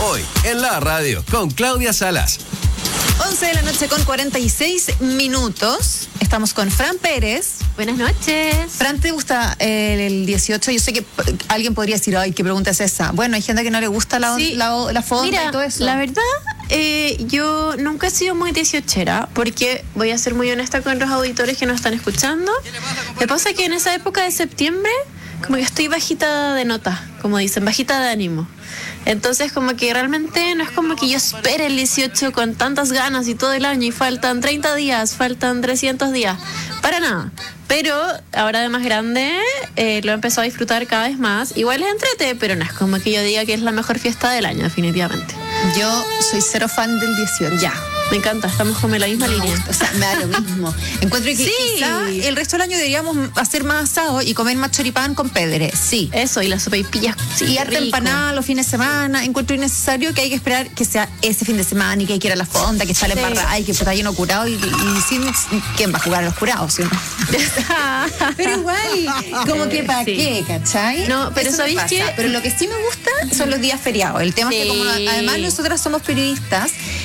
Hoy en la radio con Claudia Salas. 11 de la noche con 46 minutos. Estamos con Fran Pérez. Buenas noches. Fran, ¿te gusta el 18? Yo sé que alguien podría decir, ay, ¿qué pregunta es esa? Bueno, hay gente que no le gusta la fonda. Mira, y todo eso. la verdad, yo nunca he sido muy 18era, porque voy a ser muy honesta con los auditores que nos están escuchando. Me pasa que en esa época de septiembre, como que estoy bajita de nota, como dicen, bajita de ánimo. Entonces, como que realmente no es como que yo espere el 18 con tantas ganas y todo el año y faltan 30 días, faltan 300 días, para nada. Pero ahora de más grande lo he empezado a disfrutar cada vez más. Igual es entrete, pero no es como que yo diga que es la mejor fiesta del año, definitivamente. Yo soy cero fan del 18. Ya, me encanta, estamos como en la misma línea. O sea, me da lo mismo. Encuentro que quizá el resto del año deberíamos hacer más asado y comer más choripán con pedre. Sí. Eso, y las sopaipillas. Sí, y harta empanada los fines de semana. Encuentro innecesario que hay que esperar que sea ese fin de semana y que hay que ir a la fonda, que sale embarrada y que está lleno curado y sin quién va a jugar a los curados, ¿sí? Pero igual, como que para qué, ¿cachai? No, pero eso ¿sabéis qué? Pero lo que sí me gusta son los días feriados. El tema es que como además nosotras somos periodistas,